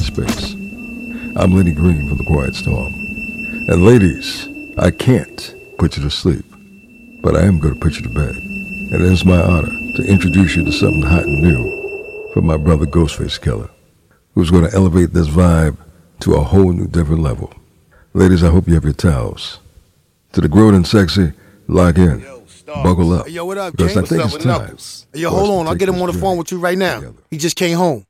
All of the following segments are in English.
space. I'm Lenny Green from The Quiet Storm. And ladies, I can't put you to sleep, but I am going to put you to bed. And it is my honor to introduce you to something hot and new from my brother Ghostface Killer, who's going to elevate this vibe to a whole new different level. Ladies, I hope you have your towels. To the grown and sexy, lock in. Buckle up. Hey, yo, what up, because gang? I think What's it's up with time. Knuckles? Hey, yo, hold on. I'll get him on the phone with you right now. Together. He just came home.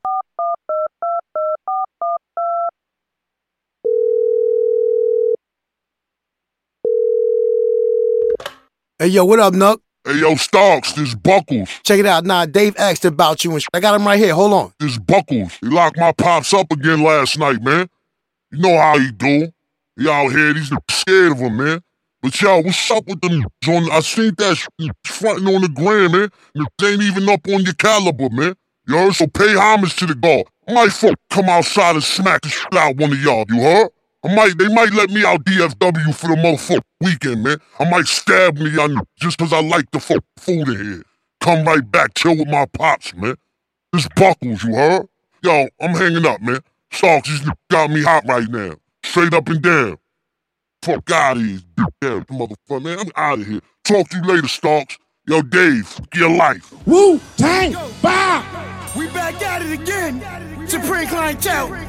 Hey, yo, what up, Nuck? Hey, yo, Starks, this Buckles. Check it out. Nah, Dave asked about you and I got him right here. Hold on. This Buckles. He locked my pops up again last night, man. You know how he do. He out here, these niggas scared of him, man. But yo, what's up with them? I seen that fronting on the gram, man. They ain't even up on your caliber, man. You heard? So pay homage to the guard. I might come outside and smack the shit out one of y'all, you heard? They might let me out DFW for the motherfucking weekend, man. I might stab me just cause I like the food in here. Come right back, chill with my pops, man. This Buckles, you heard? Yo, I'm hanging up, man. Starks, this got me hot right now. Straight up and down. Fuck out of here, damn motherfucker, man. I'm out of here. Talk to you later, Starks. Yo, Dave, fuck your life. Wu-Tang, bow! We back at it again. Supreme Clientele.